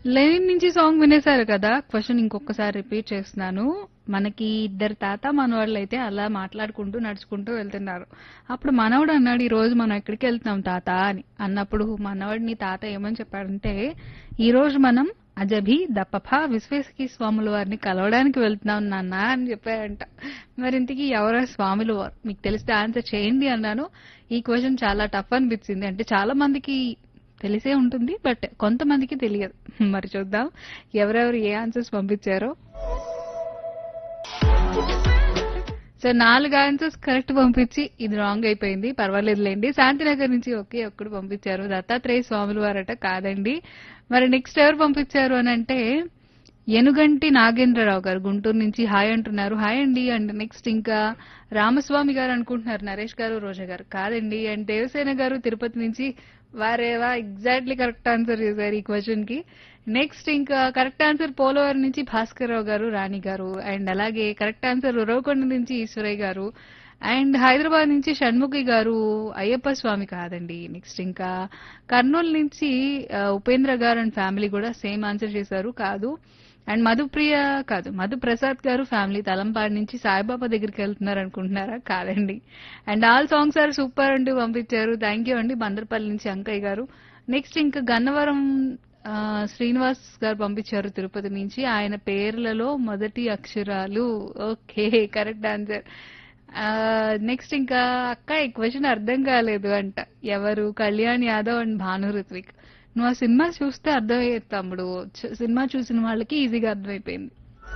Lenin నుంచి song వినేశారు కదా. Question ఇంకొకసారి రిపీట్ చేస్తున్నాను. మనకి ఇద్దరు తాత మనవాళ్ళు అయితే అలా మాట్లాడుకుంటూ నడుచుకుంటూ వెళ్తున్నారు. అప్పుడు మనవడు అన్నాడు, ఈ రోజు మనం ఎక్కడికి వెళ్తున్నాం తాత అని. అన్నప్పుడు మనవడిని తాత ఏమని చెప్పాడంటే, ఈ రోజు మనం అజభి దప్పఫ విశ్వేశకి స్వాముల వారిని కలవడానికి వెళ్తున్నాం నాన్న అని చెప్పారంట. మరి ఇంతకీ ఎవరో స్వాముల వారు? మీకు తెలిస్తే ఆన్సర్ చేయండి అన్నాను. ఈ క్వశ్చన్ చాలా టఫ్ అనిపించింది. అంటే చాలా మందికి తెలిసే ఉంటుంది, బట్ కొంతమందికి తెలియదు. మరి చూద్దాం ఎవరెవరు ఏ ఆన్సర్స్ పంపించారో. సో 4 ఆన్సర్స్ కరెక్ట్ పంపించి ఇది రాంగ్ అయిపోయింది, పర్వాలేదులేండి. శాంతినగర్ నుంచి ఒకే ఒక్కడు పంపించారు, దత్తాత్రేయ స్వాముల వారట. కాదండి. మరి నెక్స్ట్ ఎవరు పంపించారు అని అంటే, ఎనుగంటి నాగేంద్రరావు గారు గుంటూరు నుంచి హాయ్ అంటున్నారు. హాయ్ అండి. అండ్ నెక్స్ట్ ఇంకా రామస్వామి గారు అనుకుంటున్నారు, నరేష్ గారు రోజా గారు. కాదండి. అండ్ దేవసేన గారు తిరుపతి నుంచి, వారేవా ఎగ్జాక్ట్లీ కరెక్ట్ ఆన్సర్ చేశారు ఈ క్వశ్చన్ కి. నెక్స్ట్ ఇంకా కరెక్ట్ ఆన్సర్ పోలవరం నుంచి భాస్కర్ రావు గారు, రాణి గారు. అండ్ అలాగే కరెక్ట్ ఆన్సర్ ఉరవకొండ నుంచి ఈశ్వరయ్య గారు. అండ్ హైదరాబాద్ నుంచి షణ్ముఖి గారు అయ్యప్ప స్వామి. కాదండి. నెక్స్ట్ ఇంకా కర్నూలు నుంచి ఉపేంద్ర గారు అండ్ ఫ్యామిలీ కూడా సేమ్ ఆన్సర్ చేశారు. కాదు. అండ్ మధుప్రియ కాదు, మధుప్రసాద్ గారు ఫ్యామిలీ తలంపాడు నుంచి సాయిబాబా దగ్గరికి వెళ్తున్నారు అనుకుంటున్నారా? కాదండి. And all songs are super అంటూ పంపించారు. థ్యాంక్ యూ అండి. బందర్పల్లి నుంచి అంకయ్య గారు. నెక్స్ట్ ఇంకా గన్నవరం శ్రీనివాస్ గారు పంపించారు తిరుపతి నుంచి, ఆయన పేర్లలో మొదటి అక్షరాలు. Okay, correct answer. నెక్స్ట్ ఇంకా అక్క ఈ క్వశ్చన్ అర్థం కాలేదు అంట. ఎవరు? కళ్యాణ్ యాదవ్ అండ్ భాను ఋత్విక్. నువ్వు ఆ సినిమా చూస్తే అర్థమయ్యేది తమ్ముడు. సినిమా చూసిన వాళ్ళకి ఈజీగా అర్థమైపోయింది.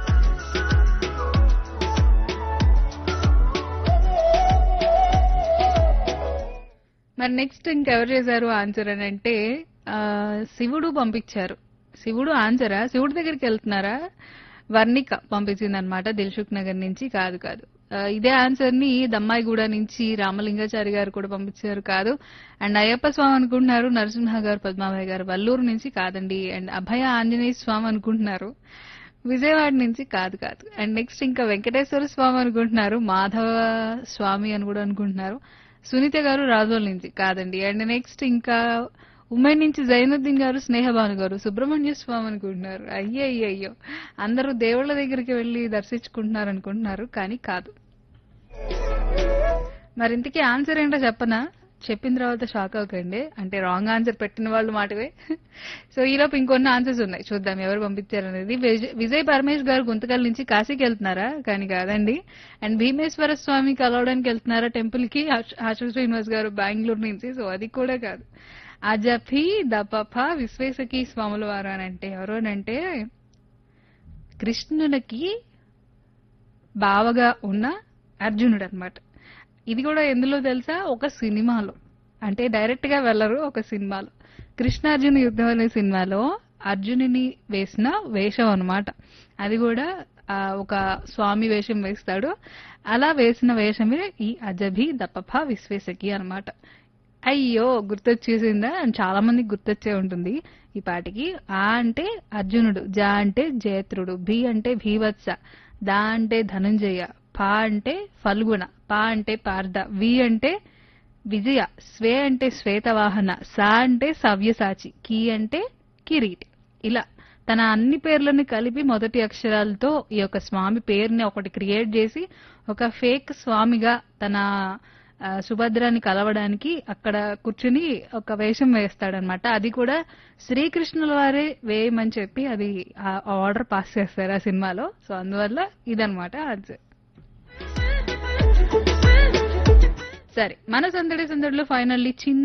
మరి నెక్స్ట్ ఇంకెవరు చేశారు ఆన్సర్ అని అంటే, శివుడు పంపించారు. శివుడు ఆన్సరా? శివుడి దగ్గరికి వెళ్తున్నారా? వర్ణిక పంపించింది అనమాట దిల్సుఖ్ నగర్ నుంచి. కాదు కాదు. ఇదే ఆన్సర్ ని దమ్మాయిగూడ నుంచి రామలింగాచారి గారు కూడా పంపించారు. కాదు. అండ్ అయ్యప్ప స్వామి అనుకుంటున్నారు నరసింహ గారు, పద్మాబాయి గారు వల్లూరు నుంచి. కాదండి. అండ్ అభయ ఆంజనేయ స్వామి అనుకుంటున్నారు విజయవాడ నుంచి. కాదు కాదు. అండ్ నెక్స్ట్ ఇంకా వెంకటేశ్వర స్వామి అనుకుంటున్నారు, మాధవ స్వామి అని కూడా అనుకుంటున్నారు సునీత గారు రాజోల్ నుంచి. కాదండి. అండ్ నెక్స్ట్ ఇంకా ఉమ్మడి నుంచి జైనుద్దీన్ గారు, స్నేహభాను గారు సుబ్రహ్మణ్య స్వామి అనుకుంటున్నారు. అయ్యో, అందరూ దేవుళ్ళ దగ్గరికి వెళ్లి దర్శించుకుంటున్నారు అనుకుంటున్నారు, కానీ కాదు. మరి ఇంతకీ ఆన్సర్ ఏంటో చెప్పనా? చెప్పిన తర్వాత షాక్ అవ్వకండి. అంటే రాంగ్ ఆన్సర్ పెట్టిన వాళ్ళు మాటవే. సో ఈలోపు ఇంకొన్ని ఆన్సర్స్ ఉన్నాయి, చూద్దాం ఎవరు పంపించారు అనేది. విజయ్ పరమేష్ గారు గుంతకల్ నుంచి కాశీకి వెళ్తున్నారా? కానీ కాదండి. అండ్ భీమేశ్వర స్వామి కలవడానికి వెళ్తున్నారా టెంపుల్ కి? ఆశు శ్రీనివాస్ గారు బెంగళూరు నుంచి. సో అది కూడా కాదు. అజఫీ దపఫ విశ్వేశకి స్వాముల వారు అని అంటే ఎవరు అంటే, కృష్ణునికి బావగా ఉన్న అర్జునుడు అనమాట. ఇది కూడా ఎందులో తెలుసా? ఒక సినిమాలో. అంటే డైరెక్ట్ గా వెళ్లరు, ఒక సినిమాలో. కృష్ణార్జున యుద్ధం అనే సినిమాలో అర్జునుని వేసిన వేషం అనమాట. అది కూడా ఒక స్వామి వేషం వేస్తాడు. అలా వేసిన వేషమే ఈ అజభి దపఫ విశ్వేశకి అనమాట. అయ్యో, గుర్తొచ్చేసిందా? చాలా మందికి గుర్తొచ్చే ఉంటుంది ఈ పాటికి. ఆ అంటే అర్జునుడు, జా అంటే జయత్రుడు, భీ అంటే భీవత్స, దా అంటే ధనుంజయ, ఫా అంటే ఫల్గుణ, పా అంటే పార్థ, వి అంటే విజయ, స్వే అంటే శ్వేతవాహన, సా అంటే సవ్యసాచి, కీ అంటే కిరీటి. ఇలా తన అన్ని పేర్లను కలిపి మొదటి అక్షరాలతో ఈ యొక్క స్వామి పేరుని ఒకటి క్రియేట్ చేసి ఒక ఫేక్ స్వామిగా తన సుభద్రాన్ని కలవడానికి అక్కడ కూర్చుని ఒక వేషం వేస్తాడనమాట. అది కూడా శ్రీకృష్ణుల వారే వేయమని చెప్పి అది ఆర్డర్ పాస్ చేస్తారు ఆ సినిమాలో. సో అందువల్ల ఇదనమాట ఆన్సర్. సరే, మన సందడి సందడిలో ఫైనల్లీ చిన్న